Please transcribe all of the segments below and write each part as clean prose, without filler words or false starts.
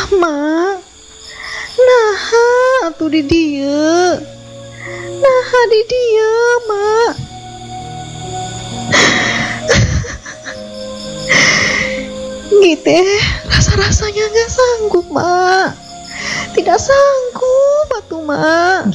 Mak, naha atuh di dieu. Naha di dieu, Mak. Gitu, rasa-rasanya gak sanggup, Mak. Tidak sanggup atuh, Mak.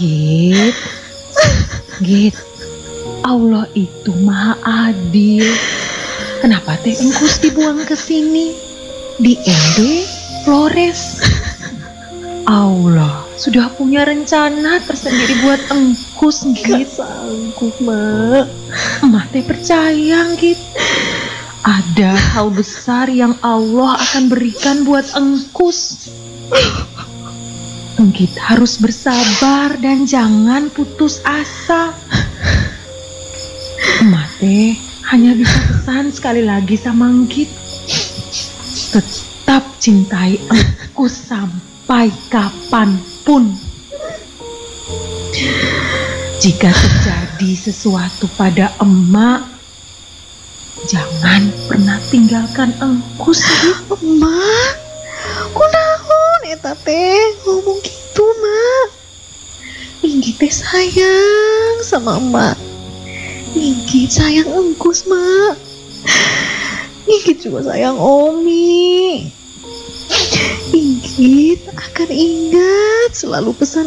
Git, Allah itu maha adil. Kenapa teh engkus dibuang ke sini? Di Ende Flores. Allah sudah punya rencana tersendiri buat engkus, Gak Git. sanggup, Mak. Emak teh percaya, Git. Ada hal besar yang Allah akan berikan buat engkus. Git harus bersabar dan jangan putus asa. Emak teh hanya bisa pesan sekali lagi sama Git. Tetap cintai engkus sampai kapanpun. Jika terjadi sesuatu pada emak, jangan pernah tinggalkan engkus. Mak, kunaon eta teh ngomong gitu, Mak? Inggit teh sayang sama emak. Inggit sayang engkus, Mak. Inggit juga sayang Omi. Inggit akan ingat selalu pesan